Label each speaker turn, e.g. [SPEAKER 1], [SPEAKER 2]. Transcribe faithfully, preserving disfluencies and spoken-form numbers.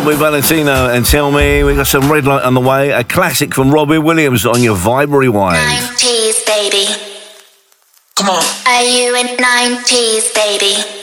[SPEAKER 1] Robbie Valentino and Tell Me. We got some Red Light on the way. A classic from Robbie Williams on your Vibe Rewind.
[SPEAKER 2] nineties, baby. Come on. Are you in nineties, baby?